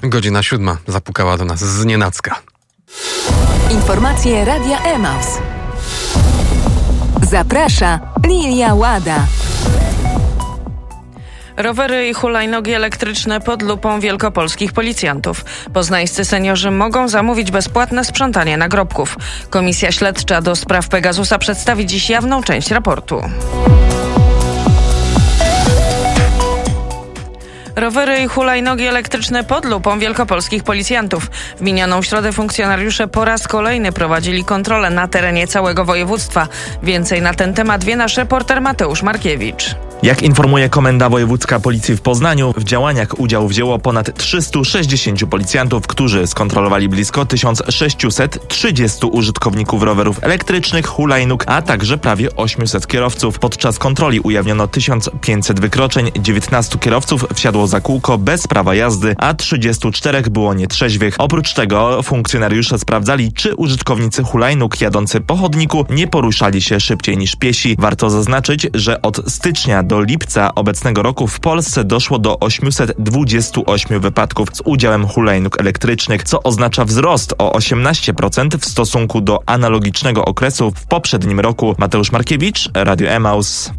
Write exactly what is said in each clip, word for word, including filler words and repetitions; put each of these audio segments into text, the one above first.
Godzina siódma zapukała do nas znienacka. Informacje Radia Emaus. Zaprasza Lilia Łada. Rowery i hulajnogi elektryczne pod lupą wielkopolskich policjantów. Poznańscy seniorzy mogą zamówić bezpłatne sprzątanie nagrobków. Komisja Śledcza do spraw Pegasusa przedstawi dziś jawną część raportu. Rowery i hulajnogi elektryczne pod lupą wielkopolskich policjantów. W minioną środę funkcjonariusze po raz kolejny prowadzili kontrolę na terenie całego województwa. Więcej na ten temat wie nasz reporter Mateusz Markiewicz. Jak informuje Komenda Wojewódzka Policji w Poznaniu, w działaniach udział wzięło ponad trzystu sześćdziesięciu policjantów, którzy skontrolowali blisko tysiąc sześćset trzydziestu użytkowników rowerów elektrycznych, hulajnóg, a także prawie osiemset kierowców. Podczas kontroli ujawniono tysiąc pięćset wykroczeń, dziewiętnastu kierowców wsiadło za kółko bez prawa jazdy, a trzydziestu czterech było nietrzeźwych. Oprócz tego funkcjonariusze sprawdzali, czy użytkownicy hulajnóg jadący po chodniku nie poruszali się szybciej niż piesi. Warto zaznaczyć, że od stycznia do lipca obecnego roku w Polsce doszło do osiemset dwudziestu ośmiu wypadków z udziałem hulajnóg elektrycznych, co oznacza wzrost o osiemnaście procent w stosunku do analogicznego okresu w poprzednim roku. Mateusz Markiewicz, Radio Emaus.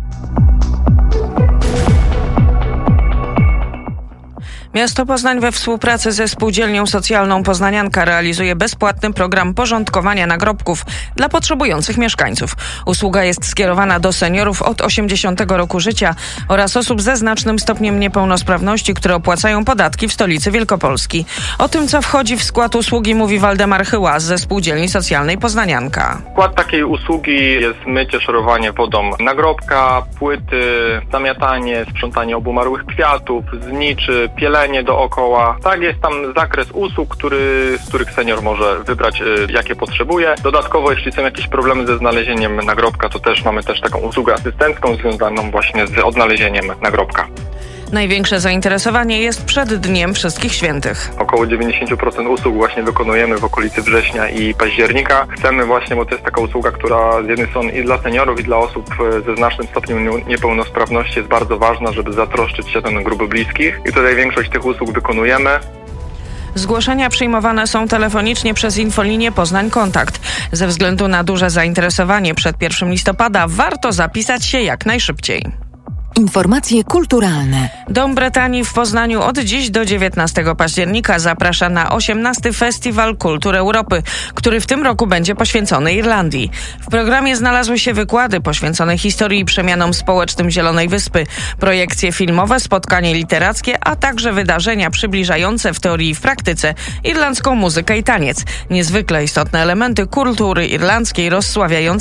Miasto Poznań we współpracy ze Spółdzielnią Socjalną Poznanianka realizuje bezpłatny program porządkowania nagrobków dla potrzebujących mieszkańców. Usługa jest skierowana do seniorów od osiemdziesiątego roku życia oraz osób ze znacznym stopniem niepełnosprawności, które opłacają podatki w stolicy Wielkopolski. O tym, co wchodzi w skład usługi, mówi Waldemar Chyła ze Spółdzielni Socjalnej Poznanianka. Skład takiej usługi jest mycie, szorowanie wodą nagrobka, płyty, zamiatanie, sprzątanie obumarłych kwiatów, zniczy, pielenie dookoła. Tak, jest tam zakres usług, który, z których senior może wybrać, y, jakie potrzebuje. Dodatkowo, jeśli są jakieś problemy ze znalezieniem nagrobka, to też mamy też taką usługę asystencką związaną właśnie z odnalezieniem nagrobka. Największe zainteresowanie jest przed Dniem Wszystkich Świętych. Około dziewięćdziesiąt procent usług właśnie wykonujemy w okolicy września i października. Chcemy właśnie, bo to jest taka usługa, która z jednej strony i dla seniorów, i dla osób ze znacznym stopniem niepełnosprawności jest bardzo ważna, żeby zatroszczyć się o ten grupy bliskich. I tutaj większość tych usług wykonujemy. Zgłoszenia przyjmowane są telefonicznie przez infolinię Poznań Kontakt. Ze względu na duże zainteresowanie przed pierwszego listopada warto zapisać się jak najszybciej. Informacje kulturalne. Dom Bretanii w Poznaniu od dziś do dziewiętnastego października zaprasza na osiemnasty Festiwal Kultur Europy, który w tym roku będzie poświęcony Irlandii. W programie znalazły się wykłady poświęcone historii i przemianom społecznym Zielonej Wyspy, projekcje filmowe, spotkanie literackie, a także wydarzenia przybliżające w teorii i w praktyce irlandzką muzykę i taniec. Niezwykle istotne elementy kultury irlandzkiej rozsławiające